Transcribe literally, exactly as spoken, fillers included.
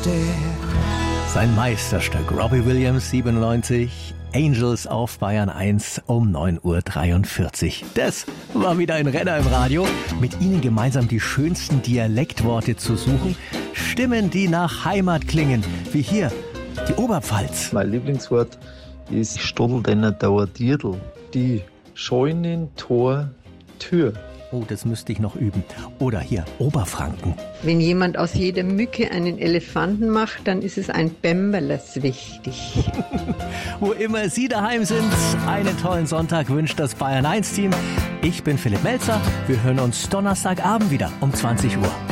Sein Meisterstück, Robbie Williams, siebenundneunzig, Angels auf Bayern eins um neun Uhr dreiundvierzig. Das war wieder ein Renner im Radio. Mit Ihnen gemeinsam die schönsten Dialektworte zu suchen. Stimmen, die nach Heimat klingen, wie hier die Oberpfalz. Mein Lieblingswort ist Stoddeldenner Dauerdierdl. Die Scheunentor-Tür. Oh, das müsste ich noch üben. Oder hier, Oberfranken. Wenn jemand aus jeder Mücke einen Elefanten macht, dann ist es ein Bämberlers wichtig. Wo immer Sie daheim sind, einen tollen Sonntag wünscht das Bayern eins Team. Ich bin Philipp Melzer. Wir hören uns Donnerstagabend wieder um zwanzig Uhr.